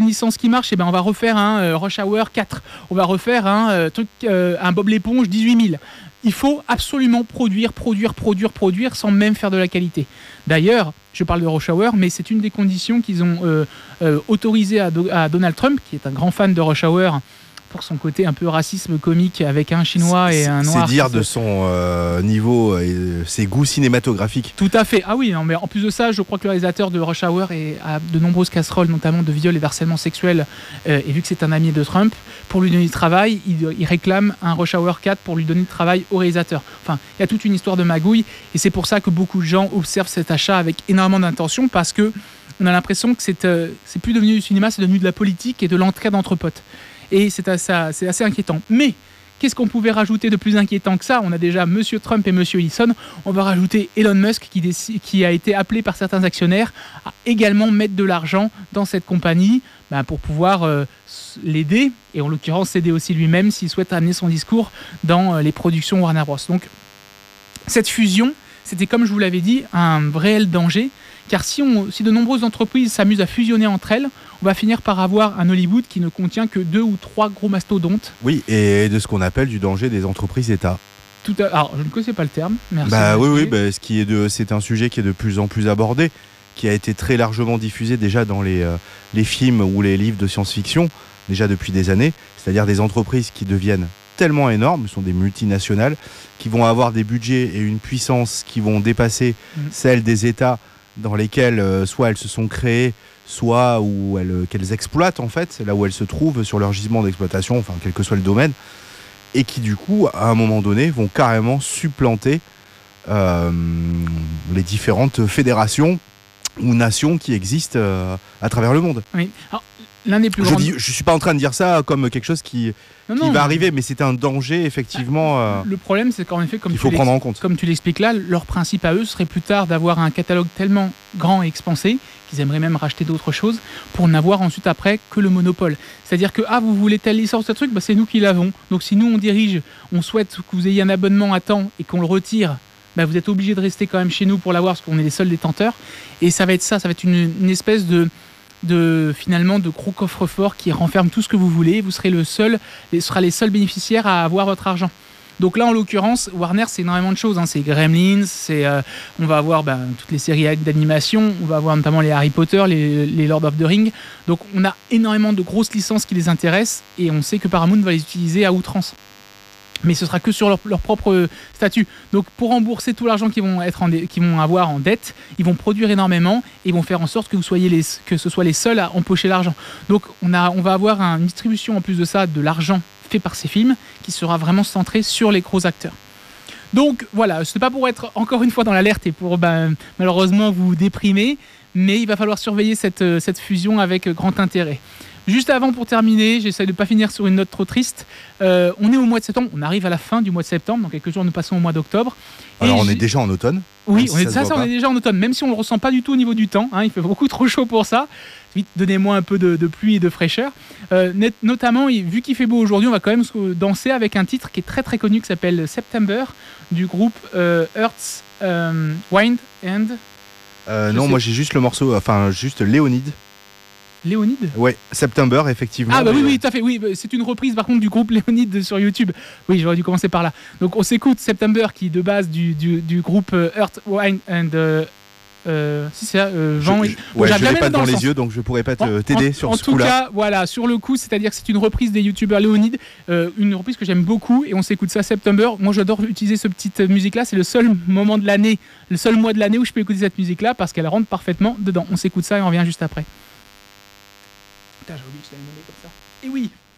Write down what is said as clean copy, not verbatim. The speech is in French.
une licence qui marche, et ben on va refaire un Rush Hour 4, on va refaire un Bob l'éponge 18 000. Il faut absolument produire sans même faire de la qualité. D'ailleurs, je parle de Rush Hour, mais c'est une des conditions qu'ils ont autorisé à Donald Trump, qui est un grand fan de Rush Hour, pour son côté un peu racisme comique avec un chinois et un noir. C'est dire de son niveau et ses goûts cinématographiques. Tout à fait. Ah oui, non, mais en plus de ça, je crois que le réalisateur de Rush Hour a de nombreuses casseroles, notamment de viol et d'harcèlement sexuel. Et vu que c'est un ami de Trump, pour lui donner du travail, il réclame un Rush Hour 4 pour lui donner du travail au réalisateur. Enfin, il y a toute une histoire de magouille, et c'est pour ça que beaucoup de gens observent cet achat avec énormément d'intention, parce que on a l'impression que c'est plus devenu du cinéma, c'est devenu de la politique et de l'entraide entre potes. Et c'est assez inquiétant. Mais qu'est-ce qu'on pouvait rajouter de plus inquiétant que ça ? On a déjà Monsieur Trump et Monsieur Ellison. On va rajouter Elon Musk qui a été appelé par certains actionnaires à également mettre de l'argent dans cette compagnie pour pouvoir l'aider, et en l'occurrence s'aider aussi lui-même s'il souhaite amener son discours dans les productions Warner Bros. Donc cette fusion, c'était, comme je vous l'avais dit, un réel danger. Car si de nombreuses entreprises s'amusent à fusionner entre elles, on va finir par avoir un Hollywood qui ne contient que 2 ou 3 gros mastodontes. Oui, et de ce qu'on appelle du danger des entreprises État. Alors, je ne connaissais pas le terme. Merci. C'est un sujet qui est de plus en plus abordé, qui a été très largement diffusé déjà dans les films ou les livres de science-fiction, déjà depuis des années. C'est-à-dire des entreprises qui deviennent tellement énormes, ce sont des multinationales, qui vont avoir des budgets et une puissance qui vont dépasser celle des États dans lesquelles soit elles se sont créées, soit qu'elles exploitent en fait, c'est là où elles se trouvent sur leur gisement d'exploitation, enfin quel que soit le domaine, et qui du coup à un moment donné vont carrément supplanter les différentes fédérations ou nations qui existent à travers le monde. Oui. Alors, l'un des plus je suis pas en train de dire ça comme quelque chose qui va arriver, mais c'est un danger effectivement. Le problème, c'est qu'en effet, il faut prendre en compte. Comme tu l'expliques là, leur principe à eux serait plus tard d'avoir un catalogue tellement grand et expansé qu'ils aimeraient même racheter d'autres choses pour n'avoir ensuite après que le monopole. C'est-à-dire que vous voulez telle licence, ce truc, c'est nous qui l'avons. Donc si nous on souhaite que vous ayez un abonnement à temps et qu'on le retire, vous êtes obligé de rester quand même chez nous pour l'avoir parce qu'on est les seuls détenteurs. Et ça va être une espèce de finalement de gros coffre-fort qui renferme tout ce que vous voulez. Vous serez les seuls bénéficiaires à avoir votre argent. Donc là, en l'occurrence, Warner, c'est énormément de choses. C'est Gremlins, on va avoir toutes les séries d'animation, on va avoir notamment les Harry Potter, les Lord of the Rings. Donc on a énormément de grosses licences qui les intéressent, et on sait que Paramount va les utiliser à outrance. Mais ce sera que sur leur propre statut. Donc pour rembourser tout l'argent qu'ils vont avoir en dette, ils vont produire énormément et ils vont faire en sorte que ce soit les seuls à empocher l'argent. Donc on va avoir une distribution en plus de ça de l'argent fait par ces films qui sera vraiment centré sur les gros acteurs. Donc voilà, ce n'est pas pour être encore une fois dans l'alerte et pour malheureusement vous déprimer, mais il va falloir surveiller cette fusion avec grand intérêt. Juste avant, pour terminer, j'essaie de ne pas finir sur une note trop triste. On est au mois de septembre, on arrive à la fin du mois de septembre, dans quelques jours nous passons au mois d'octobre. Alors on est déjà en automne. Oui, on est déjà en automne, même si on ne le ressent pas du tout au niveau du temps, il fait beaucoup trop chaud pour ça. Vite, donnez-moi un peu de pluie et de fraîcheur. Notamment, vu qu'il fait beau aujourd'hui, on va quand même danser avec un titre qui est très très connu, qui s'appelle September, du groupe Earth, Wind and... non, moi j'ai juste le morceau, juste Léonide. Léonide ? Ouais, September, effectivement. Oui, tout à fait. Oui, c'est une reprise par contre du groupe Léonide sur YouTube. Oui, j'aurais dû commencer par là. Donc on s'écoute September, qui est de base du groupe Earth, Wind and... si c'est Jean. Je l'ai pas dans les yeux, donc je pourrais pas t'aider sur ce coup-là. En tout cas, voilà, sur le coup, c'est-à-dire que c'est une reprise des youtubeurs Léonide, une reprise que j'aime beaucoup, et on s'écoute ça September. Moi, j'adore utiliser cette petite musique-là. C'est le seul moment de l'année, le seul mois de l'année où je peux écouter cette musique-là parce qu'elle rentre parfaitement dedans. On s'écoute ça et on revient juste après. Putain, j'ai oublié que je t'avais nommé comme ça. Et oui.